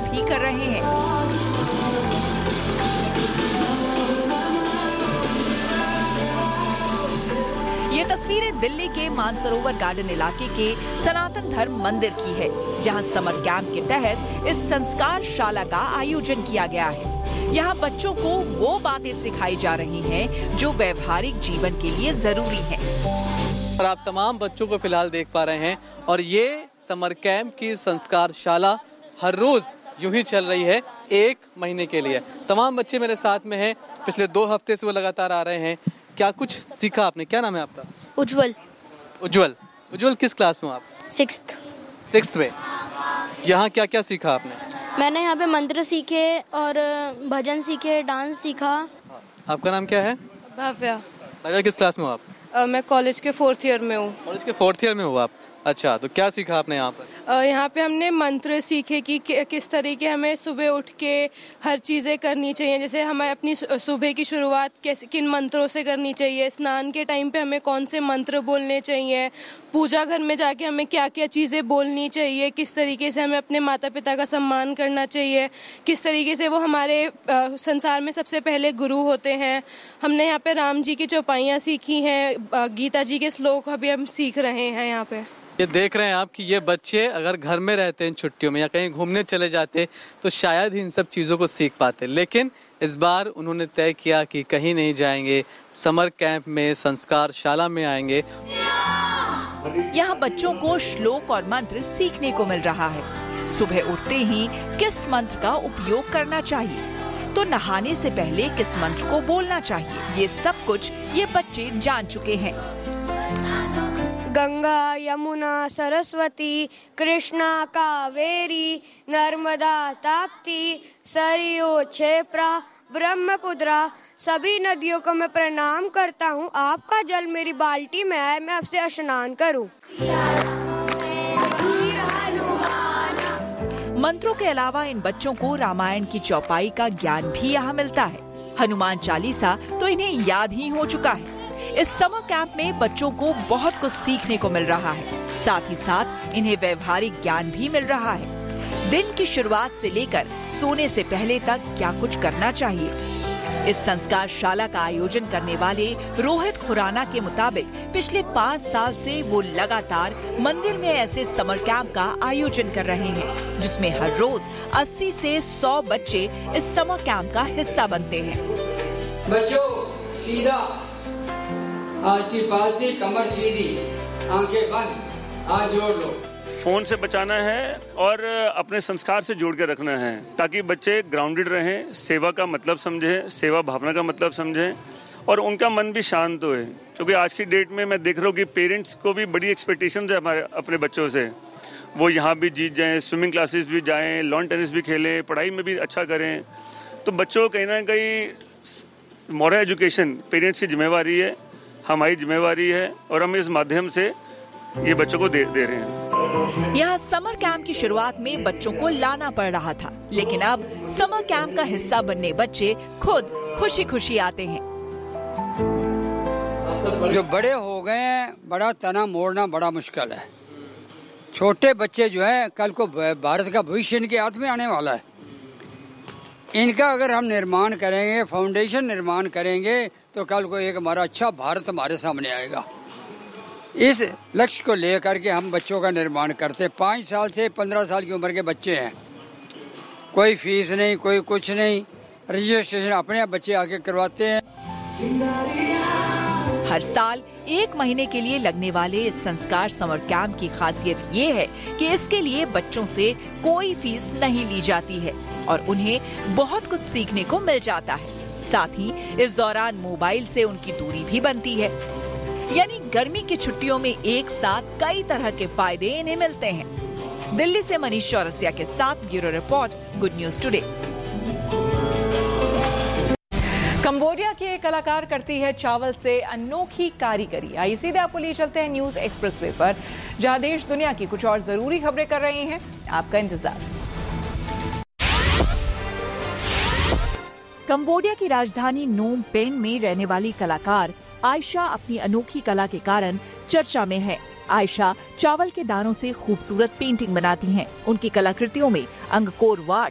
भी कर रहे हैं। ये तस्वीरें दिल्ली के मानसरोवर गार्डन इलाके के सनातन धर्म मंदिर की है, जहां समर कैंप के तहत इस संस्कार शाला का आयोजन किया गया है। यहाँ बच्चों को वो बातें सिखाई जा रही हैं जो व्यवहारिक जीवन के लिए जरूरी हैं। और आप तमाम बच्चों को फिलहाल देख पा रहे हैं और ये समर कैंप की संस्कार शाला हर रोज यूं ही चल रही है 1 महीने के लिए। तमाम बच्चे मेरे साथ में हैं, पिछले 2 हफ्ते से वो लगातार आ रहे हैं। क्या कुछ सीखा आपने? क्या नाम है आपका? उज्जवल। उज्जवल किस क्लास में आप? 6th में। यहाँ क्या क्या सीखा आपने? मैंने यहाँ पे मंत्र सीखे और भजन सीखे, डांस सीखा। आपका नाम क्या है? भव्या। किस क्लास में हो आप? मैं कॉलेज के 4th ईयर में हूँ। कॉलेज के 4th ईयर में हो आप? अच्छा, तो क्या सीखा आपने यहाँ पर? यहाँ पे हमने मंत्र सीखे कि किस तरीके हमें सुबह उठ के हर चीज़ें करनी चाहिए। जैसे हमें अपनी सुबह की शुरुआत किन मंत्रों से करनी चाहिए, स्नान के टाइम पे हमें कौन से मंत्र बोलने चाहिए, पूजा घर में जाके हमें क्या क्या चीज़ें बोलनी चाहिए, किस तरीके से हमें अपने माता पिता का सम्मान करना चाहिए, किस तरीके से वो हमारे संसार में सबसे पहले गुरु होते हैं। हमने यहाँ पे राम जी की चौपाइयाँ सीखी हैं, गीता जी के श्लोक अभी हम सीख रहे हैं यहाँ पे। ये देख रहे हैं आप कि ये बच्चे अगर घर में रहते हैं छुट्टियों में या कहीं घूमने चले जाते तो शायद ही इन सब चीज़ों को सीख पाते, लेकिन इस बार उन्होंने तय किया कि कहीं नहीं जाएंगे, समर कैंप में संस्कार शाला में आएंगे। यहाँ बच्चों को श्लोक और मंत्र सीखने को मिल रहा है। सुबह उठते ही किस मंत्र का उपयोग करना चाहिए, तो नहाने से पहले किस मंत्र को बोलना चाहिए, ये सब कुछ ये बच्चे जान चुके हैं। गंगा, यमुना, सरस्वती, कृष्णा, कावेरी, नर्मदा, ताप्ती, सरयू, क्षिप्रा, ब्रह्मपुत्रा, सभी नदियों को मैं प्रणाम करता हूँ। आपका जल मेरी बाल्टी में है, मैं आपसे स्नान करूँ। मंत्रों के अलावा इन बच्चों को रामायण की चौपाई का ज्ञान भी यहाँ मिलता है। हनुमान चालीसा तो इन्हें याद ही हो चुका है। इस समर कैंप में बच्चों को बहुत कुछ सीखने को मिल रहा है, साथ ही साथ इन्हें व्यवहारिक ज्ञान भी मिल रहा है। दिन की शुरुआत से लेकर सोने से पहले तक क्या कुछ करना चाहिए। इस संस्कार शाला का आयोजन करने वाले रोहित खुराना के मुताबिक पिछले 5 साल से वो लगातार मंदिर में ऐसे समर कैंप का आयोजन कर रहे हैं, जिसमें हर रोज 80 से 100 बच्चे इस समर कैंप का हिस्सा बनते हैं। बच्चों सीधा, हाथ की पालती, कमर सीधी, आंखें बंद, हाथ जोड़ लो। फोन से बचाना है और अपने संस्कार से जोड़ के रखना है, ताकि बच्चे ग्राउंडेड रहें, सेवा का मतलब समझें, सेवा भावना का मतलब समझें और उनका मन भी शांत होए। क्योंकि आज की डेट में मैं देख रहा हूँ कि पेरेंट्स को भी बड़ी एक्सपेक्टेशंस है हमारे अपने बच्चों से। वो यहाँ भी जीत जाएं, स्विमिंग क्लासेस भी जाएं, लॉन टेनिस भी खेलें, पढ़ाई में भी अच्छा करें। तो बच्चों को कहीं ना कहीं मॉरल एजुकेशन पेरेंट्स की जिम्मेवारी है, हमारी जिम्मेवारी है और हम इस माध्यम से ये बच्चों को दे रहे हैं। यहाँ समर कैंप की शुरुआत में बच्चों को लाना पड़ रहा था, लेकिन अब समर कैंप का हिस्सा बनने बच्चे खुद खुशी खुशी आते हैं। जो बड़े हो गए हैं, बड़ा तना मोड़ना बड़ा मुश्किल है। छोटे बच्चे जो है कल को भारत का भविष्य इनके हाथ में आने वाला है। इनका अगर हम निर्माण करेंगे, फाउंडेशन निर्माण करेंगे, तो कल को एक हमारा अच्छा भारत हमारे सामने आएगा। इस लक्ष्य को लेकर के हम बच्चों का निर्माण करते। 5 साल से 15 साल की उम्र के बच्चे हैं, कोई फीस नहीं, कोई कुछ नहीं, रजिस्ट्रेशन अपने बच्चे आके करवाते हैं। हर साल 1 महीने के लिए लगने वाले इस संस्कार समर कैंप की खासियत ये है कि इसके लिए बच्चों से कोई फीस नहीं ली जाती है और उन्हें बहुत कुछ सीखने को मिल जाता है। साथ ही इस दौरान मोबाइल से उनकी दूरी भी बनती है, यानी गर्मी की छुट्टियों में एक साथ कई तरह के फायदे इन्हें मिलते हैं। दिल्ली से मनीष चौरसिया के साथ bureau report, good news today. Cambodia की एक कलाकार करती है चावल से अनोखी कारीगरी। आइए सीधे आपको ले चलते हैं न्यूज एक्सप्रेसवे पर, जहां देश दुनिया की कुछ और जरूरी खबरें कर रही हैं आपका इंतजार। कंबोडिया की राजधानी नोम पेन में रहने वाली कलाकार आयशा अपनी अनोखी कला के कारण चर्चा में है। आयशा चावल के दानों से खूबसूरत पेंटिंग बनाती हैं। उनकी कलाकृतियों में अंगकोर वाट,